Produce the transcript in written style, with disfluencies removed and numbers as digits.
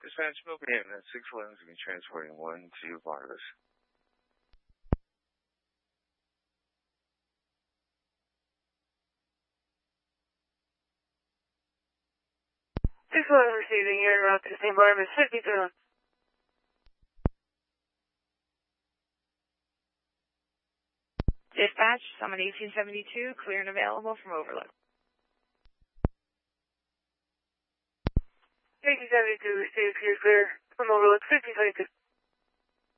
Dispatch, Milgram at 611 is going to be transporting 1 to Vargas. 611 receiving your route to St. Barnabas, 53. Dispatch, Summit 1872, clear and available from Overlook. 1872 received, clear from Overlook, 1522.